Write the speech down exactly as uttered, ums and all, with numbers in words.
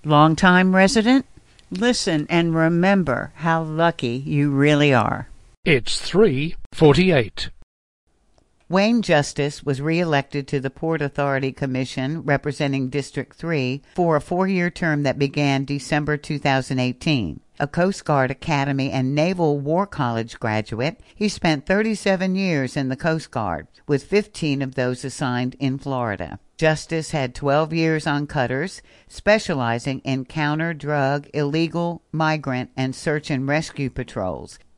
Longtime resident? Listen and remember how lucky you really are. It's three forty-eight. Wayne Justice was re-elected to the Port Authority Commission representing District three for a four-year term that began December two thousand eighteen. A Coast Guard Academy and Naval War College graduate, he spent thirty-seven years in the Coast Guard, with fifteen of those assigned in Florida. Justice had twelve years on cutters, specializing in counter-drug, illegal, migrant, and search and rescue patrols.